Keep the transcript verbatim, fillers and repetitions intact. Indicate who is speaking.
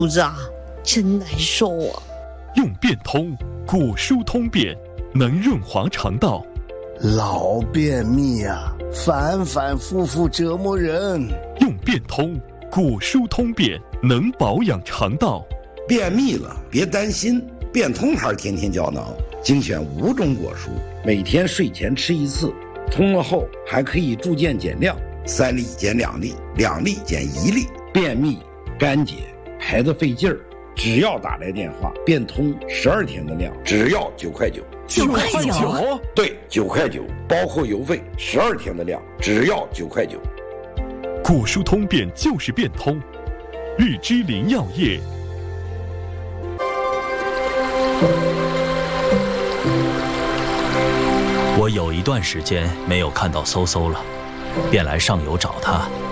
Speaker 1: 肚子啊，真难受啊！
Speaker 2: 用便通，果蔬通便，能润滑肠道。
Speaker 3: 老便秘啊，反反复复折磨人。
Speaker 2: 用便通，果蔬通便，能保养肠道。
Speaker 4: 便秘了别担心，便通牌天天胶囊精选五种果蔬，每天睡前吃一次，通了后还可以逐渐减量，三粒减两粒，两粒减一粒。便秘、干结、排得费劲儿，只要打来电话，便通十二天的量，只要九块九。
Speaker 1: 九块九？
Speaker 4: 对，九块九，包括邮费，十二天的量，只要九块九。
Speaker 2: 果蔬通便就是便通，日之林药业。
Speaker 5: 我有一段时间没有看到嗖嗖了，便来上游找他。